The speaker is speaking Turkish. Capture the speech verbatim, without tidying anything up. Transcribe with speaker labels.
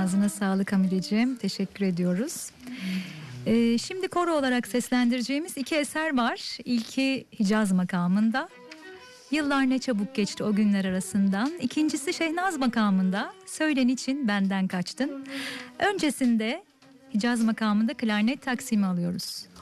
Speaker 1: Ağzına sağlık Hamide'ciğim. Teşekkür ediyoruz. Ee, şimdi koro olarak seslendireceğimiz iki eser var. İlki Hicaz makamında. Yıllar ne çabuk geçti o günler arasından. İkincisi Şehnaz makamında. Söylen için benden kaçtın. Öncesinde Hicaz makamında klarnet taksimi alıyoruz.